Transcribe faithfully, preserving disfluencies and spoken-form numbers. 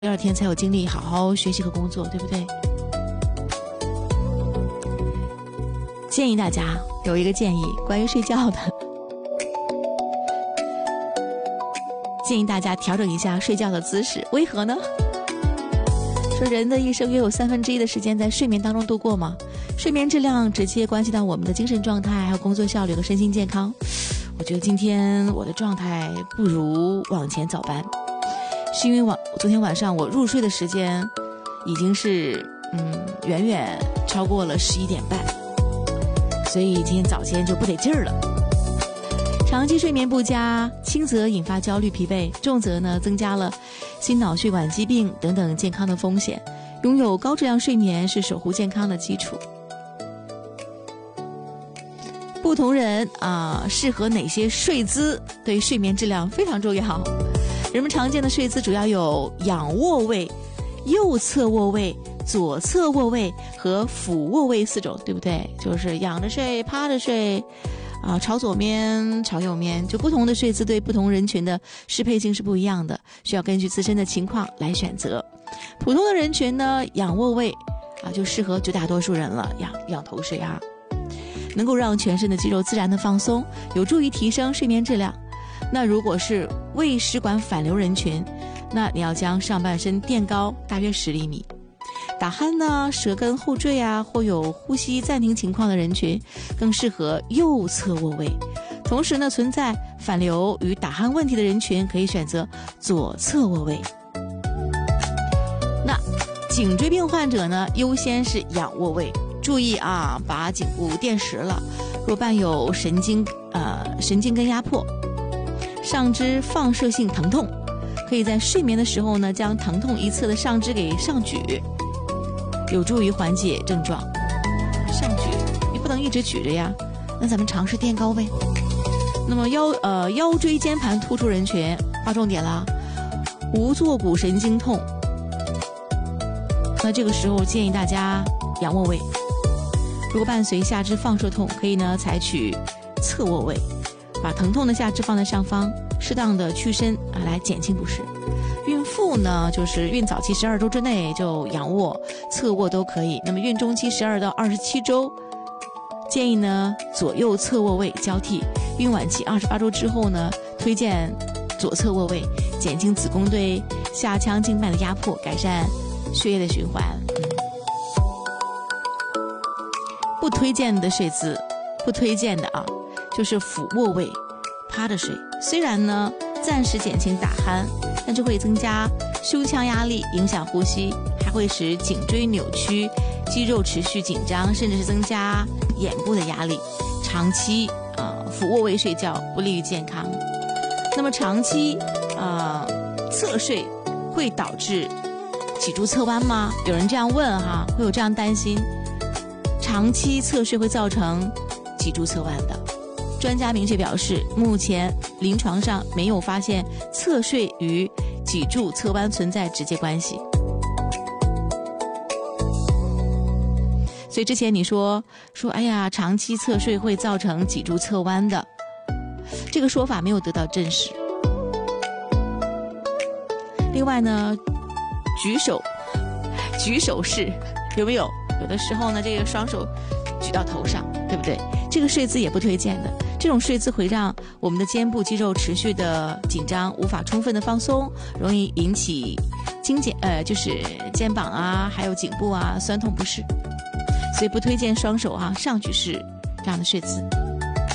第二天才有精力好好学习和工作，对不对？建议大家有一个建议，关于睡觉的，建议大家调整一下睡觉的姿势。为何呢？说人的一生约有三分之一的时间在睡眠当中度过嘛，睡眠质量直接关系到我们的精神状态，还有工作效率和身心健康。我觉得今天我的状态不如往前早班，是因为晚昨天晚上我入睡的时间已经是嗯远远超过了十一点半，所以今天早间就不得劲儿了。长期睡眠不佳，轻则引发焦虑疲惫，重则呢增加了心脑血管疾病等等健康的风险。拥有高质量睡眠是守护健康的基础。不同人啊，适合哪些睡姿对睡眠质量非常重要。人们常见的睡姿主要有仰卧位、右侧卧位、左侧卧位和俯卧位四种，对不对？就是仰着睡、趴着睡啊，朝左面、朝右面，就不同的睡姿对不同人群的适配性是不一样的，需要根据自身的情况来选择。普通的人群呢，仰卧位啊就适合绝大多数人了，仰仰头睡啊，能够让全身的肌肉自然的放松，有助于提升睡眠质量。那如果是胃食管反流人群，那你要将上半身垫高大约十厘米。打鼾呢，舌根后坠啊，或有呼吸暂停情况的人群，更适合右侧卧位。同时呢，存在反流与打鼾问题的人群，可以选择左侧卧位。那颈椎病患者呢，优先是仰卧位。注意啊，把颈部垫实了。若伴有神经呃神经根压迫，上肢放射性疼痛，可以在睡眠的时候呢，将疼痛一侧的上肢给上举，有助于缓解症状。上举你不能一直举着呀，那咱们尝试垫高呗。那么腰呃腰椎间盘突出人群，划重点啦，无坐骨神经痛，那这个时候建议大家仰卧位。如果伴随下肢放射痛，可以呢采取侧卧位，把疼痛的下肢放在上方，适当的屈伸啊，来减轻不适。孕妇呢，就是孕早期十二周之内就仰卧、侧卧都可以。那么孕中期十二到二十七周，建议呢左右侧卧位交替。孕晚期二十八周之后呢，推荐左侧卧位，减轻子宫对下腔静脉的压迫，改善血液的循环。不推荐的睡姿，不推荐的啊，就是俯卧位，趴着睡。虽然呢暂时减轻打鼾，但这会增加胸腔压力，影响呼吸，还会使颈椎扭曲，肌肉持续紧张，甚至是增加眼部的压力。长期啊、呃、俯卧位睡觉不利于健康。那么长期啊、呃、侧睡会导致脊柱侧弯吗？有人这样问哈，会有这样担心。长期侧睡会造成脊柱侧弯的。专家明确表示，目前临床上没有发现侧睡与脊柱侧弯存在直接关系。所以之前你说说哎呀，长期侧睡会造成脊柱侧弯的，这个说法没有得到证实。另外呢，举手举手势有没有？有的时候呢，这个双手举到头上，对不对？这个睡姿也不推荐的。这种睡姿会让我们的肩部肌肉持续的紧张，无法充分的放松，容易引起颈肩呃，就是肩膀啊，还有颈部啊酸痛不适。所以不推荐双手啊上举式这样的睡姿。